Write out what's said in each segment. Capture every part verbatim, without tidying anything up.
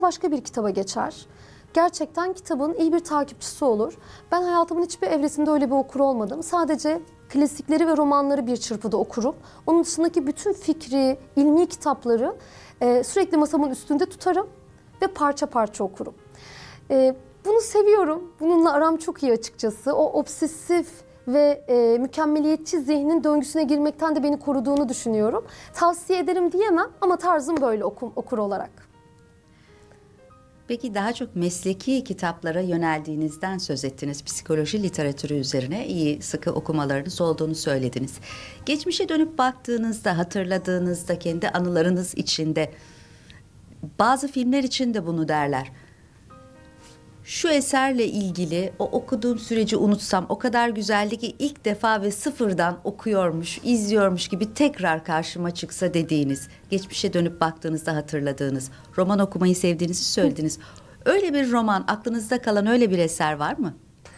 başka bir kitaba geçer. Gerçekten kitabın iyi bir takipçisi olur. Ben hayatımın hiçbir evresinde öyle bir okur olmadım. Sadece klasikleri ve romanları bir çırpıda okurum. Onun dışındaki bütün fikri, ilmi kitapları e, sürekli masamın üstünde tutarım ve parça parça okurum. E, bunu seviyorum. Bununla aram çok iyi açıkçası. O obsesif ve e, mükemmeliyetçi zihnin döngüsüne girmekten de beni koruduğunu düşünüyorum. Tavsiye ederim diyemem ama tarzım böyle okum, okur olarak. Peki daha çok mesleki kitaplara yöneldiğinizden söz ettiniz. Psikoloji literatürü üzerine iyi sıkı okumalarınız olduğunu söylediniz. Geçmişe dönüp baktığınızda, hatırladığınızda kendi anılarınız içinde bazı filmler için de bunu derler. Şu eserle ilgili o okuduğum süreci unutsam o kadar güzeldi ki ilk defa ve sıfırdan okuyormuş, izliyormuş gibi tekrar karşıma çıksa dediğiniz, geçmişe dönüp baktığınızda hatırladığınız, roman okumayı sevdiğinizi söylediniz. Öyle bir roman, aklınızda kalan öyle bir eser var mı?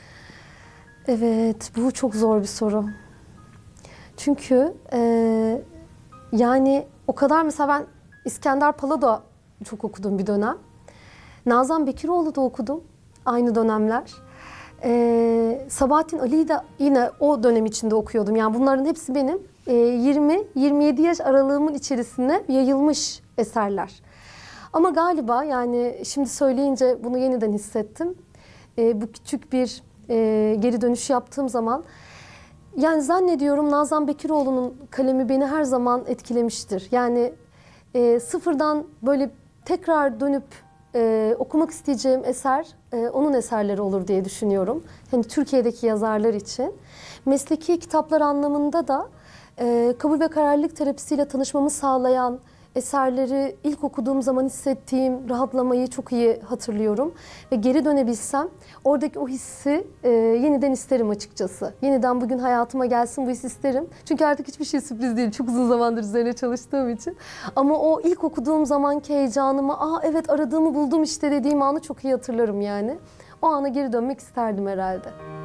Evet, bu çok zor bir soru. Çünkü e, yani o kadar mesela ben İskender Pala'da da çok okudum bir dönem. Nazan Bekiroğlu da okudum aynı dönemler. Ee, Sabahattin Ali'yi de yine o dönem içinde okuyordum. Yani bunların hepsi benim e, yirmi yirmi yedi yaş aralığımın içerisine yayılmış eserler. Ama galiba yani şimdi söyleyince bunu yeniden hissettim. E, bu küçük bir e, geri dönüş yaptığım zaman yani zannediyorum Nazan Bekiroğlu'nun kalemi beni her zaman etkilemiştir. Yani e, sıfırdan böyle tekrar dönüp Ee, okumak isteyeceğim eser e, onun eserleri olur diye düşünüyorum. Hani Türkiye'deki yazarlar için. Mesleki kitaplar anlamında da e, kabul ve kararlılık terapisiyle tanışmamı sağlayan eserleri ilk okuduğum zaman hissettiğim rahatlamayı çok iyi hatırlıyorum. Ve geri dönebilsem oradaki o hissi e, yeniden isterim açıkçası. Yeniden bugün hayatıma gelsin bu his isterim. Çünkü artık hiçbir şey sürpriz değil. Çok uzun zamandır üzerine çalıştığım için. Ama o ilk okuduğum zamanki heyecanımı, aa evet aradığımı buldum işte dediğim anı çok iyi hatırlarım yani. O ana geri dönmek isterdim herhalde.